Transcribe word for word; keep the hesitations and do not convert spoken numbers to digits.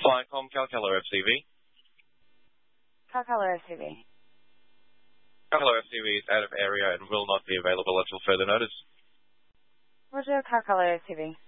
Flycom Calcalo F C V. Calcalo F C V. Calcalo F C V is out of area and will not be available until further notice. Roger, Calcalo F C V.